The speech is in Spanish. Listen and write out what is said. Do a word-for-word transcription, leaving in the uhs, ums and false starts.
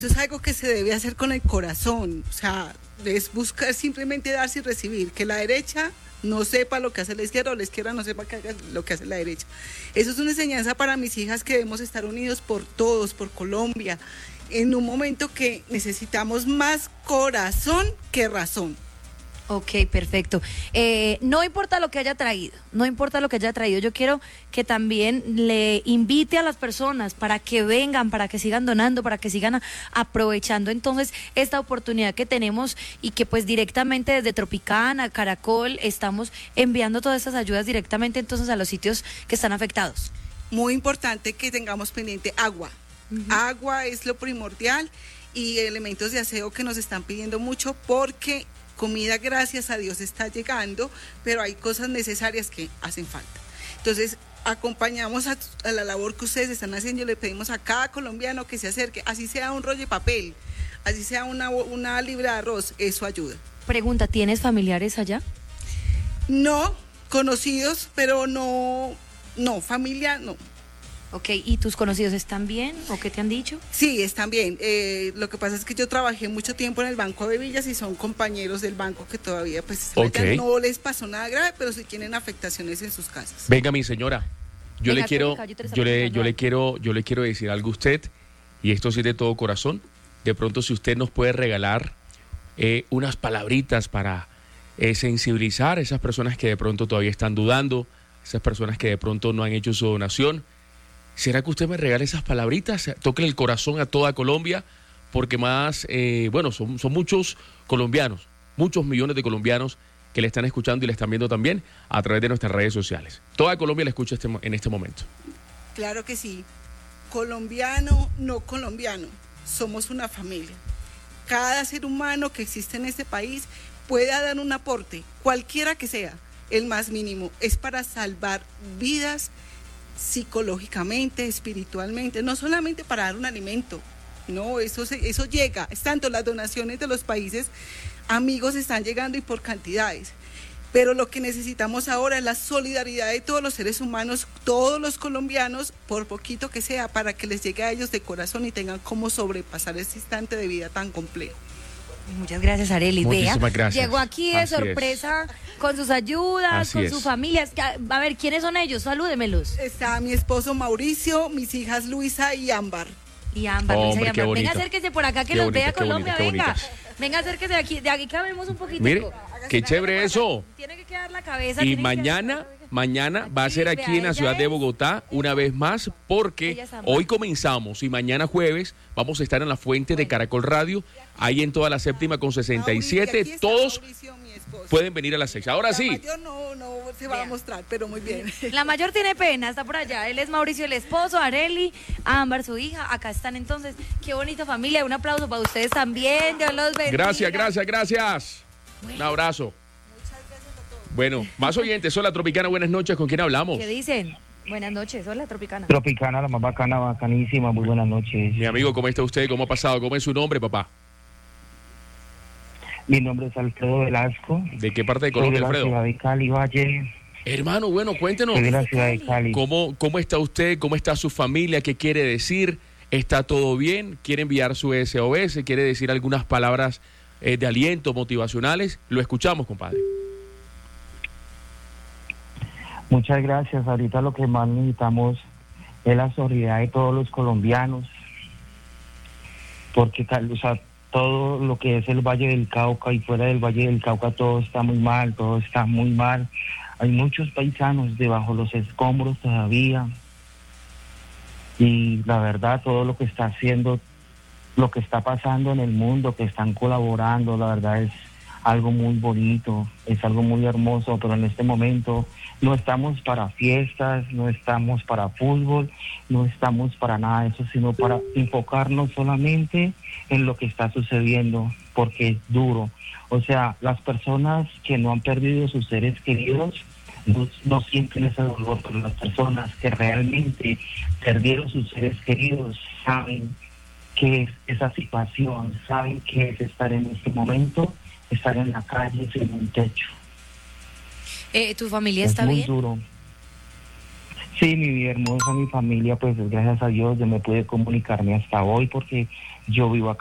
es algo que se debe hacer con el corazón, o sea, es buscar simplemente darse y recibir, que la derecha no sepa lo que hace la izquierda o la izquierda no sepa lo que hace la derecha. Eso es una enseñanza para mis hijas, que debemos estar unidos por todos, por Colombia, en un momento que necesitamos más corazón que razón. Ok, perfecto. Eh, no importa lo que haya traído, no importa lo que haya traído, yo quiero que también le invite a las personas para que vengan, para que sigan donando, para que sigan a, aprovechando entonces esta oportunidad que tenemos y que pues directamente desde Tropicana, Caracol, estamos enviando todas estas ayudas directamente entonces a los sitios que están afectados. Muy importante que tengamos pendiente agua. Uh-huh. Agua es lo primordial y elementos de aseo que nos están pidiendo mucho, porque comida, gracias a Dios, está llegando, pero hay cosas necesarias que hacen falta. Entonces, acompañamos a, a la labor que ustedes están haciendo y le pedimos a cada colombiano que se acerque, así sea un rollo de papel, así sea una, una libra de arroz, eso ayuda. Pregunta, ¿tienes familiares allá? No, conocidos, pero no, no, familia no. Ok, ¿y tus conocidos están bien o qué te han dicho? Sí, están bien. Eh, lo que pasa es que yo trabajé mucho tiempo en el Banco de Villas y son compañeros del banco que todavía pues okay. no les pasó nada grave, pero sí tienen afectaciones en sus casas. Venga, mi señora, yo Venga, le quiero, yo le, yo le quiero, yo le quiero decir algo a usted, y esto sí de todo corazón. De pronto, si usted nos puede regalar eh, unas palabritas para eh, sensibilizar a esas personas que de pronto todavía están dudando, esas personas que de pronto no han hecho su donación. ¿Será que usted me regala esas palabritas? Toque el corazón a toda Colombia, porque más, eh, bueno, son, son muchos colombianos, muchos millones de colombianos que le están escuchando y le están viendo también a través de nuestras redes sociales. Toda Colombia le escucha este, en este momento. Claro que sí. Colombiano, no colombiano, somos una familia. Cada ser humano que existe en este país puede dar un aporte, cualquiera que sea, el más mínimo, es para salvar vidas psicológicamente, espiritualmente, no solamente para dar un alimento, no, eso, se, eso llega, es tanto las donaciones de los países amigos están llegando y por cantidades, pero lo que necesitamos ahora es la solidaridad de todos los seres humanos, todos los colombianos, por poquito que sea, para que les llegue a ellos de corazón y tengan cómo sobrepasar este instante de vida tan complejo. Muchas gracias, Arely. Muchísimas Vea, gracias. Llegó aquí de Así sorpresa es. Con sus ayudas, Así con es. su familia. A ver, ¿quiénes son ellos? Salúdemelos. Está mi esposo Mauricio, mis hijas Luisa y Ámbar. Y Ámbar, Hombre, Luisa y Ámbar. Venga, acérquese por acá que qué los bonita, vea Colombia, bonita, venga. bonita. Venga, acérquese de aquí, de aquí cabemos un poquito. Mire, qué chévere eso. Tiene que quedar la cabeza. Y mañana, mañana va a ser aquí en la ciudad de Bogotá una vez más, porque hoy comenzamos y mañana jueves vamos a estar en la fuente de Caracol Radio, ahí en toda la séptima con sesenta y siete. Todos pueden venir a las seis. Ahora sí. La mayor no, no se va a mostrar, pero muy bien. La mayor tiene pena, está por allá. Él es Mauricio, el esposo, Arely, Ámbar, su hija. Acá están entonces. Qué bonita familia. Un aplauso para ustedes también. Dios los bendiga. Gracias, gracias, gracias. Bueno. Un abrazo. Muchas gracias a todos. Bueno, más oyentes. Hola, Tropicana, buenas noches. ¿Con quién hablamos? ¿Qué dicen? Buenas noches. Hola, Tropicana. Tropicana, la más bacana, bacanísima. Muy buenas noches. Mi amigo, ¿cómo está usted? ¿Cómo ha pasado? ¿Cómo es su nombre, papá? Mi nombre es Alfredo Velasco. ¿De qué parte de Colombia, Soy de la Alfredo? ciudad de Cali, Valle. Hermano, bueno, cuéntenos. Soy de la ciudad de Cali. ¿Cómo, ¿Cómo está usted? ¿Cómo está su familia? ¿Qué quiere decir? ¿Está todo bien? ¿Quiere enviar su S O S? ¿Quiere decir algunas palabras eh, de aliento, motivacionales? Lo escuchamos, compadre. Muchas gracias. Ahorita lo que más necesitamos es la solidaridad de todos los colombianos. Porque, o sea, todo lo que es el Valle del Cauca y fuera del Valle del Cauca todo está muy mal, todo está muy mal. Hay muchos paisanos debajo los escombros todavía. Y la verdad, todo lo que está haciendo, lo que está pasando en el mundo, que están colaborando, la verdad es algo muy bonito, es algo muy hermoso, pero en este momento no estamos para fiestas, no estamos para fútbol, no estamos para nada de eso, sino para enfocarnos solamente en lo que está sucediendo, porque es duro. O sea, las personas que no han perdido sus seres queridos no, no sienten ese dolor, pero las personas que realmente perdieron sus seres queridos saben qué es esa situación, saben qué es estar en este momento, estar en la calle sin un techo. Eh, ¿Tu familia está es muy bien? duro. Sí, mi vida hermosa, mi familia, pues gracias a Dios yo me pude comunicarme hasta hoy porque yo vivo acá